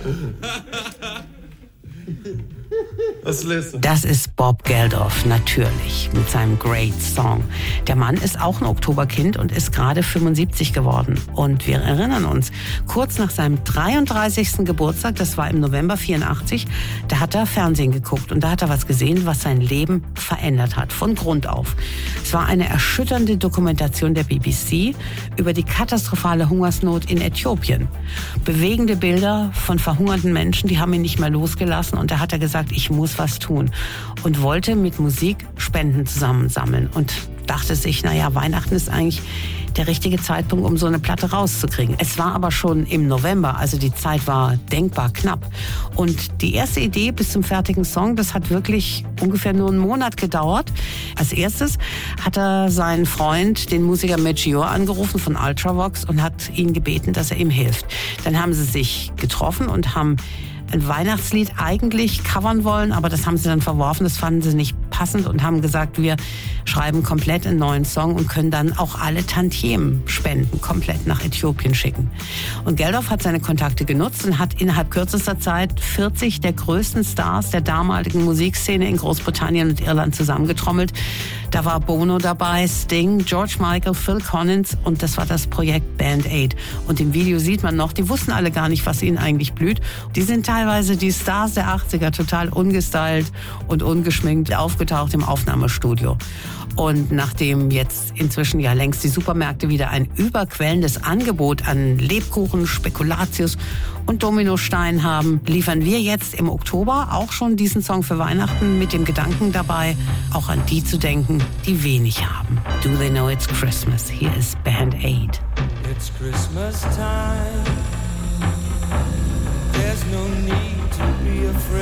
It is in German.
Was lässt du? Das ist Bob Geldof, natürlich, mit seinem Great Song. Der Mann ist auch ein Oktoberkind und ist gerade 75 geworden. Und wir erinnern uns, kurz nach seinem 33. Geburtstag, das war im November 84, da hat er Fernsehen geguckt und da hat er was gesehen, was sein Leben verändert hat, von Grund auf. Es war eine erschütternde Dokumentation der BBC über die katastrophale Hungersnot in Äthiopien. Bewegende Bilder von verhungerten Menschen, die haben ihn nicht mehr losgelassen und da hat er gesagt, ich muss was tun und wollte mit Musik Spenden zusammensammeln und dachte sich, naja, Weihnachten ist eigentlich der richtige Zeitpunkt, um so eine Platte rauszukriegen. Es war aber schon im November, also die Zeit war denkbar knapp. Und die erste Idee bis zum fertigen Song, das hat wirklich ungefähr nur einen Monat gedauert. Als erstes hat er seinen Freund, den Musiker Meteor, angerufen von Ultravox und hat ihn gebeten, dass er ihm hilft. Dann haben sie sich getroffen und haben ein Weihnachtslied eigentlich covern wollen, aber das haben sie dann verworfen, das fanden sie nicht passend und haben gesagt, wir schreiben komplett einen neuen Song und können dann auch alle Tantiemen spenden, komplett nach Äthiopien schicken. Und Geldof hat seine Kontakte genutzt und hat innerhalb kürzester Zeit 40 der größten Stars der damaligen Musikszene in Großbritannien und Irland zusammengetrommelt. Da war Bono dabei, Sting, George Michael, Phil Collins und das war das Projekt Band Aid. Und im Video sieht man noch, die wussten alle gar nicht, was ihnen eigentlich blüht. Die sind teilweise die Stars der 80er total ungestylt und ungeschminkt aufgetaucht im Aufnahmestudio. Und nachdem jetzt inzwischen ja längst die Supermärkte wieder ein überquellendes Angebot an Lebkuchen, Spekulatius und Dominosteinen haben, liefern wir jetzt im Oktober auch schon diesen Song für Weihnachten mit dem Gedanken dabei, auch an die zu denken, die wenig haben. Do they know it's Christmas? Here is Band Aid. It's Christmas time. There's no need to be afraid.